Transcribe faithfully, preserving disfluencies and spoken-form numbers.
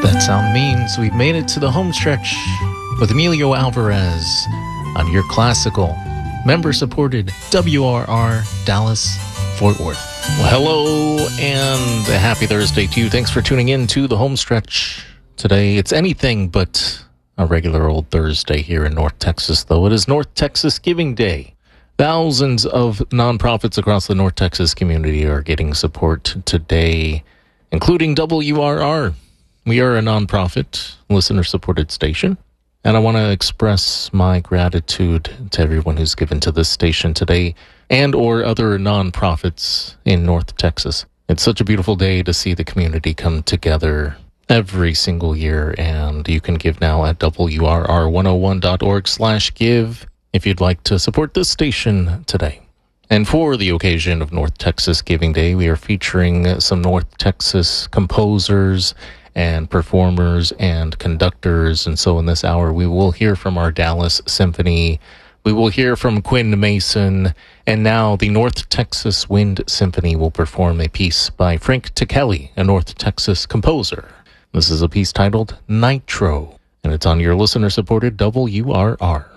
That sound means we've made it to the home stretch with Emilio Alvarez on your classical, member-supported W R R Dallas Fort Worth. Well, hello and a happy Thursday to you. Thanks for tuning in to the home stretch. Today, it's anything but a regular old Thursday here in North Texas, though. It is North Texas Giving Day. Thousands of nonprofits across the North Texas community are getting support today, including W R R. We are a nonprofit, listener-supported station, and I want to express my gratitude to everyone who's given to this station today and or other nonprofits in North Texas. It's such a beautiful day to see the community come together every single year, and you can give now at W R R one oh one dot org slash give if you'd like to support this station today. And for the occasion of North Texas Giving Day, we are featuring some North Texas composers and performers and conductors. And so in this hour, we will hear from our Dallas Symphony. We will hear from Quinn Mason. And now the North Texas Wind Symphony will perform a piece by Frank Tekeli, a North Texas composer. This is a piece titled Nitro, and it's on your listener-supported W R R.